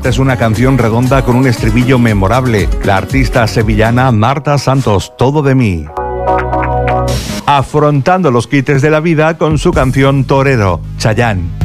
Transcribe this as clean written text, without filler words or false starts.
Esta es una canción redonda con un estribillo memorable. La artista sevillana Marta Santos, Todo de mí. Afrontando los quites de la vida con su canción Torero, Chayanne.